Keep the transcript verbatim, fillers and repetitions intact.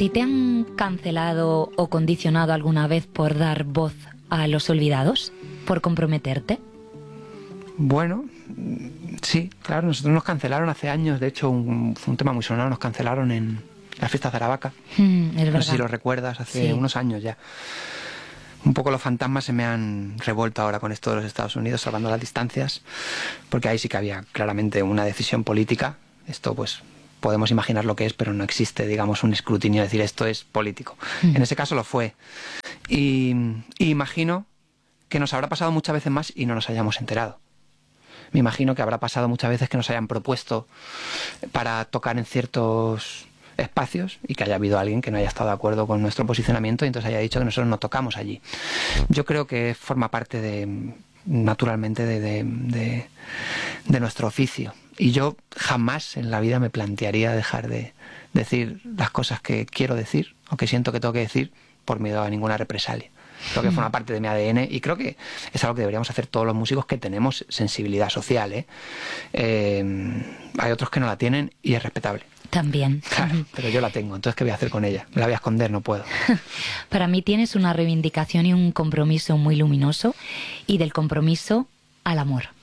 ti te han cancelado o condicionado alguna vez por dar voz a los olvidados? ¿Por comprometerte? Bueno, sí, claro, nosotros nos cancelaron hace años, de hecho un, fue un tema muy sonado, nos cancelaron en las fiestas de Aravaca. Mm, es verdad. No sé si lo recuerdas, hace Sí. unos años ya. Un poco los fantasmas se me han revuelto ahora con esto de los Estados Unidos, salvando las distancias, porque ahí sí que había claramente una decisión política. Esto pues podemos imaginar lo que es, pero no existe, digamos, un escrutinio de decir esto es político. Mm. En ese caso lo fue. Y, y imagino que nos habrá pasado muchas veces más y no nos hayamos enterado. Me imagino que habrá pasado muchas veces que nos hayan propuesto para tocar en ciertos espacios y que haya habido alguien que no haya estado de acuerdo con nuestro posicionamiento y entonces haya dicho que nosotros no tocamos allí. Yo creo que forma parte de, naturalmente, de, de, de, de nuestro oficio. Y yo jamás en la vida me plantearía dejar de decir las cosas que quiero decir o que siento que tengo que decir por miedo a ninguna represalia. Creo que forma parte de mi A D N y creo que es algo que deberíamos hacer todos los músicos que tenemos sensibilidad social, ¿eh? Eh, hay otros que no la tienen y es respetable. También. Claro, pero yo la tengo, entonces ¿qué voy a hacer con ella? Me la voy a esconder, no puedo. Para mí tienes una reivindicación y un compromiso muy luminoso, y del compromiso al amor.